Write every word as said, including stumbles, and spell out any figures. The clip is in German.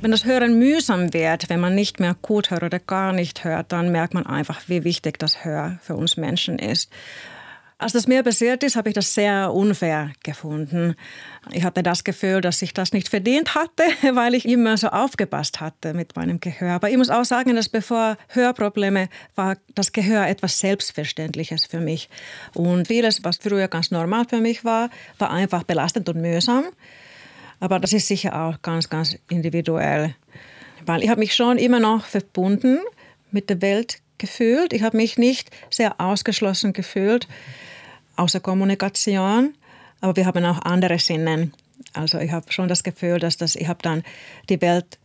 Wenn das Hören mühsam wird, wenn man nicht mehr gut hört oder gar nicht hört, dann merkt man einfach, wie wichtig das Hören für uns Menschen ist. Als das mir passiert ist, habe ich das sehr unfair gefunden. Ich hatte das Gefühl, dass ich das nicht verdient hatte, weil ich immer so aufgepasst hatte mit meinem Gehör. Aber ich muss auch sagen, dass bevor Hörprobleme war das Gehör etwas Selbstverständliches für mich. Und vieles, was früher ganz normal für mich war, war einfach belastend und mühsam. Aber das ist sicher auch ganz, ganz individuell. Weil ich habe mich schon immer noch verbunden mit der Welt gefühlt. Ich habe mich nicht sehr ausgeschlossen gefühlt aus der Kommunikation. Aber wir haben auch andere Sinnen. Also ich habe schon das Gefühl, dass das, ich habe dann die Welt